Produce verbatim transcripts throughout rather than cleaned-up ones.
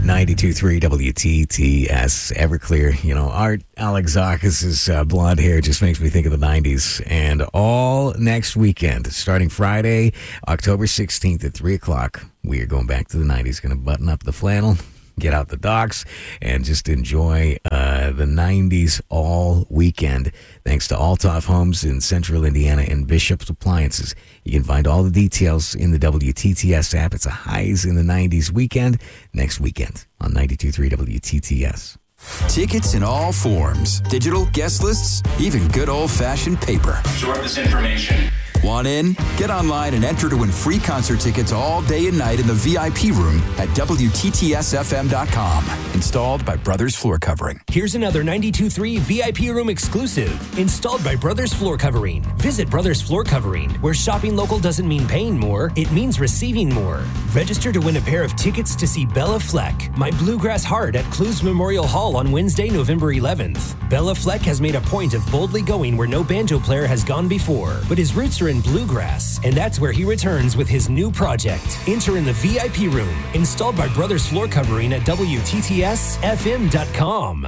ninety-two point three W T T S, Everclear. You know, Art Alexakis' uh, blonde hair just makes me think of the nineties. And all next weekend, starting Friday, October sixteenth at three o'clock, we are going back to the nineties. Going to button up the flannel, get out the docks, and just enjoy uh, the nineties all weekend. Thanks to Althoff Homes in Central Indiana and Bishop's Appliances. You can find all the details in the W T T S app. It's a Highs in the nineties weekend next weekend on ninety-two point three W T T S. Tickets in all forms, digital guest lists, even good old-fashioned paper. Absorb this information. Want in? Get online and enter to win free concert tickets all day and night in the V I P room at W T T S F M dot com. Installed by Brothers Floor Covering. Here's another ninety-two point three V I P room exclusive. Installed by Brothers Floor Covering. Visit Brothers Floor Covering, where shopping local doesn't mean paying more, it means receiving more. Register to win a pair of tickets to see Bella Fleck, My Bluegrass Heart at Clues Memorial Hall on Wednesday, November eleventh. Bella Fleck has made a point of boldly going where no banjo player has gone before, but his roots are in bluegrass, and that's where he returns with his new project. Enter in the V I P room, installed by Brothers Floor Covering at W T T S F M dot com.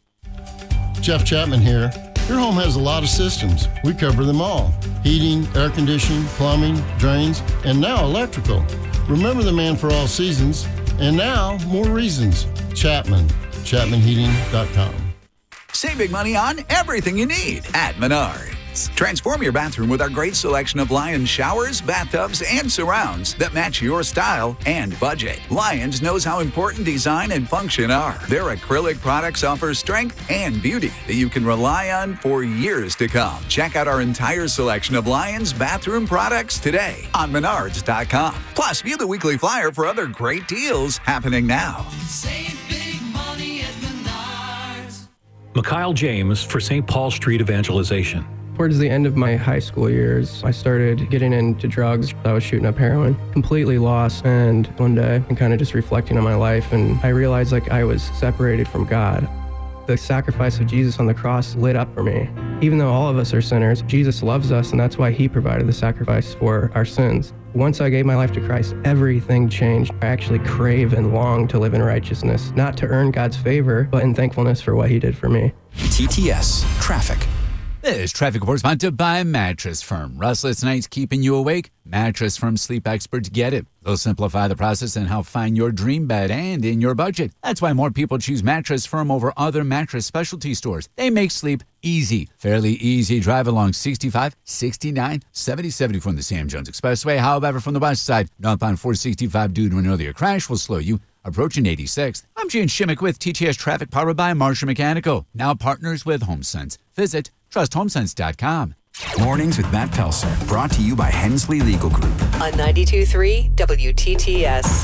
Jeff Chapman here. Your home has a lot of systems. We cover them all. Heating, air conditioning, plumbing, drains, and now electrical. Remember the man for all seasons, and now more reasons. Chapman. Chapman Heating dot com. Save big money on everything you need at Menards. Transform your bathroom with our great selection of Lions showers, bathtubs, and surrounds that match your style and budget. Lions knows how important design and function are. Their acrylic products offer strength and beauty that you can rely on for years to come. Check out our entire selection of Lions bathroom products today on Menards dot com. Plus, view the weekly flyer for other great deals happening now. Save big money at Menards. Mikhail James for Saint Paul Street Evangelization. Towards the end of my high school years, I started getting into drugs. I was shooting up heroin, completely lost. And one day, I'm kind of just reflecting on my life, and I realized like I was separated from God. The sacrifice of Jesus on the cross lit up for me. Even though all of us are sinners, Jesus loves us, and that's why he provided the sacrifice for our sins. Once I gave my life to Christ, everything changed. I actually crave and long to live in righteousness, not to earn God's favor, but in thankfulness for what he did for me. T T S Traffic. This traffic report sponsored by Mattress Firm. Restless nights keeping you awake? Mattress Firm sleep experts get it. They'll simplify the process and help find your dream bed and in your budget. That's why more people choose Mattress Firm over other mattress specialty stores. They make sleep easy. Fairly easy drive along sixty-five, sixty-nine, seventy, seventy from the Sam Jones Expressway. However, from the west side, northbound four sixty-five due to an earlier crash will slow you. Approaching eighty-sixth. I'm Gene Shimmick with T T S Traffic powered by Marshall Mechanical. Now partners with HomeSense. Visit trust home sense dot com. Mornings with Matt Pelser, brought to you by Hensley Legal Group. On ninety-two point three W T T S.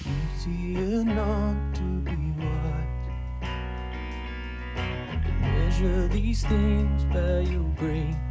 Easy enough to be what? Measure these things by your grace.